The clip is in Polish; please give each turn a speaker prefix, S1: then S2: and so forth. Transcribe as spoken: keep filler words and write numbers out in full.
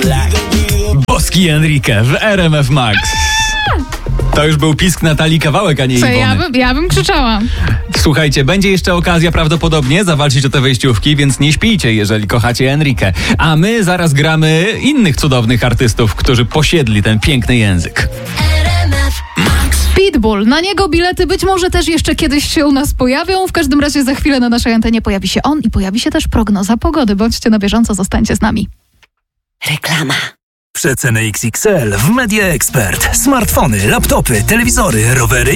S1: Boski Enrique w R M F Max. To już był pisk Natalii Kawałek, a nie
S2: Co,
S1: Iwony.
S2: ja bym, ja bym krzyczała.
S1: Słuchajcie, będzie jeszcze okazja prawdopodobnie zawalczyć o te wejściówki, więc nie śpijcie, jeżeli kochacie Enrique. A my zaraz gramy innych cudownych artystów, którzy posiedli ten piękny język.
S2: Pitbull. Na niego bilety być może też jeszcze kiedyś się u nas pojawią. W każdym razie za chwilę na naszej antenie pojawi się on i pojawi się też prognoza pogody. Bądźcie na bieżąco, zostańcie z nami.
S3: Reklama.
S4: Przeceny X X L w Media Expert. Smartfony, laptopy, telewizory, rowery